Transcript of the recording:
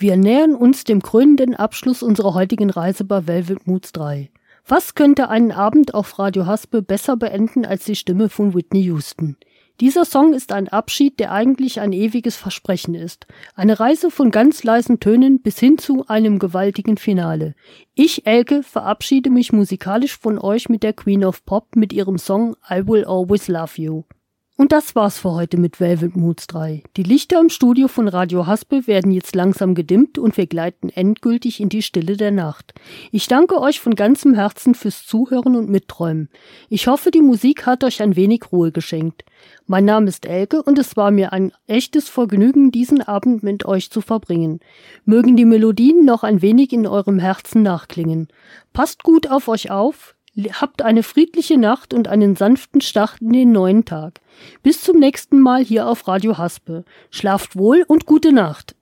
Wir nähern uns dem krönenden Abschluss unserer heutigen Reise bei Velvet Moods 3. Was könnte einen Abend auf Radio Haspe besser beenden als die Stimme von Whitney Houston? Dieser Song ist ein Abschied, der eigentlich ein ewiges Versprechen ist. Eine Reise von ganz leisen Tönen bis hin zu einem gewaltigen Finale. Ich, Elke, verabschiede mich musikalisch von euch mit der Queen of Pop mit ihrem Song I Will Always Love You. Und das war's für heute mit Velvet Moods 3. Die Lichter im Studio von Radio Haspe werden jetzt langsam gedimmt und wir gleiten endgültig in die Stille der Nacht. Ich danke euch von ganzem Herzen fürs Zuhören und Mitträumen. Ich hoffe, die Musik hat euch ein wenig Ruhe geschenkt. Mein Name ist Elke und es war mir ein echtes Vergnügen, diesen Abend mit euch zu verbringen. Mögen die Melodien noch ein wenig in eurem Herzen nachklingen. Passt gut auf euch auf. Habt eine friedliche Nacht und einen sanften Start in den neuen Tag. Bis zum nächsten Mal hier auf Radio Haspe. Schlaft wohl und gute Nacht.